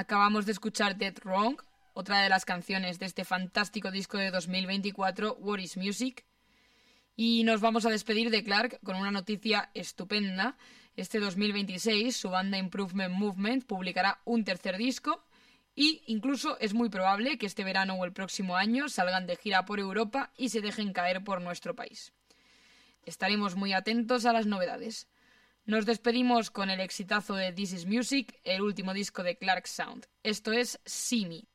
Acabamos de escuchar Dead Wrong, otra de las canciones de este fantástico disco de 2024, What is Music. Y nos vamos a despedir de Clark con una noticia estupenda. Este 2026 su banda Improvement Movement publicará un tercer disco y incluso es muy probable que este verano o el próximo año salgan de gira por Europa y se dejen caer por nuestro país. Estaremos muy atentos a las novedades. Nos despedimos con el exitazo de This Is Music, el último disco de Clark Sound. Esto es See Me.